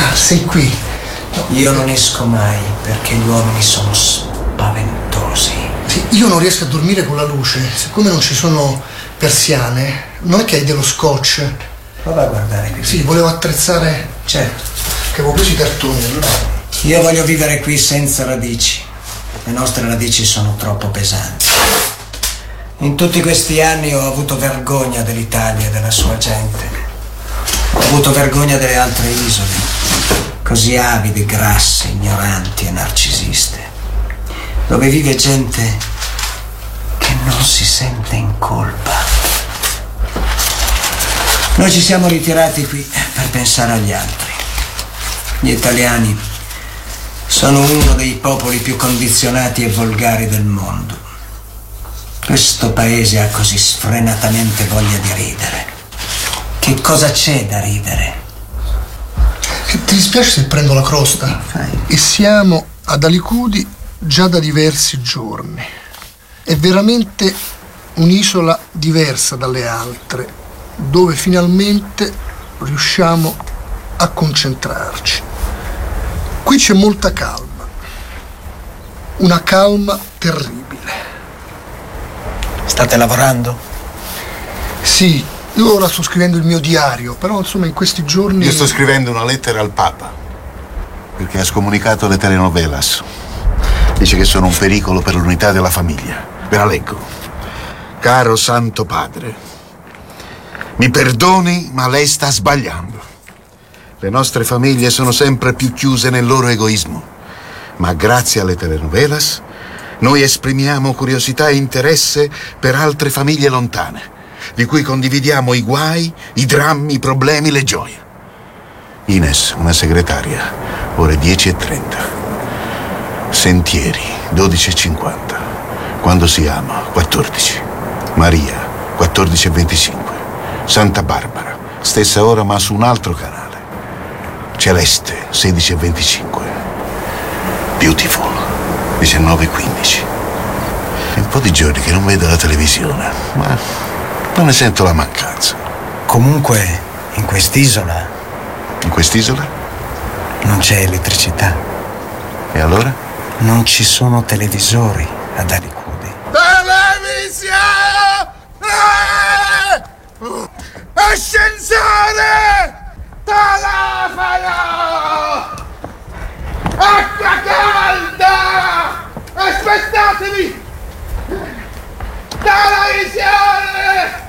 Ah, sei qui. No, io non esco mai perché gli uomini sono spaventosi. Sì, io non riesco a dormire con la luce. Siccome non ci sono persiane, non è che hai dello scotch? Prova a guardare qui. Sì, volevo attrezzare. Certo. Che avevo preso i cartoni. Io voglio vivere qui senza radici. Le nostre radici sono troppo pesanti. In tutti questi anni ho avuto vergogna dell'Italia e della sua gente. Ho avuto vergogna delle altre isole, così avide, grasse, ignoranti e narcisiste, dove vive gente che non si sente in colpa. Noi ci siamo ritirati qui per pensare agli altri. Gli italiani sono uno dei popoli più condizionati e volgari del mondo. Questo paese ha così sfrenatamente voglia di ridere. Che cosa c'è da ridere? Ti dispiace se prendo la crosta? E siamo ad Alicudi già da diversi giorni. È veramente un'isola diversa dalle altre, dove finalmente riusciamo a concentrarci. Qui c'è molta calma, una calma terribile. State lavorando? Sì, io ora sto scrivendo il mio diario, però insomma in questi giorni... Io sto scrivendo una lettera al Papa, perché ha scomunicato le telenovelas. Dice che sono un pericolo per l'unità della famiglia. Ve la leggo. Caro Santo Padre, mi perdoni, ma lei sta sbagliando. Le nostre famiglie sono sempre più chiuse nel loro egoismo, ma grazie alle telenovelas noi esprimiamo curiosità e interesse per altre famiglie lontane, di cui condividiamo i guai, i drammi, i problemi, le gioie. Ines, una segretaria, ore 10:30. Sentieri, 12:50. Quando si ama, 14. Maria, 14:25. Santa Barbara, stessa ora ma su un altro canale. Celeste, 16:25. Beautiful, 19:15. È un po' di giorni che non vedo la televisione, ma non ne sento la mancanza. Comunque, in quest'isola... In quest'isola? Non c'è elettricità. E allora? Non ci sono televisori ad Alicudi. Televisione! Ascensore! Telefono! Acqua calda! Aspettatemi! Televisione!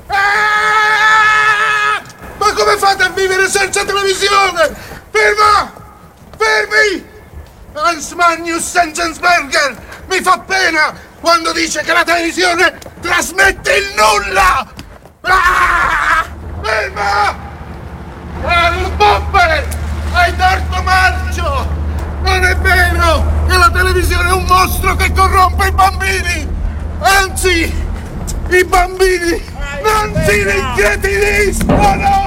Ma come fate a vivere senza televisione? Ferma! Fermi! Hans Magnus Enzensberger mi fa pena quando dice che la televisione trasmette il nulla! Ferma! Carlo Popper! Hai torto marcio! Non è vero che la televisione è un mostro che corrompe i bambini! Anzi, i bambini non si ringretiniscono!